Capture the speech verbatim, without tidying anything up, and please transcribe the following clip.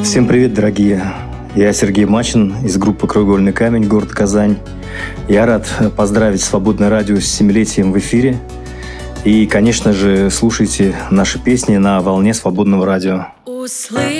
Всем привет, дорогие! Я Сергей Мачин из группы «Краеугольный камень», город Казань. Я рад поздравить «Свободное радио» с семилетием в эфире. И, конечно же, слушайте наши песни на волне «Свободного радио».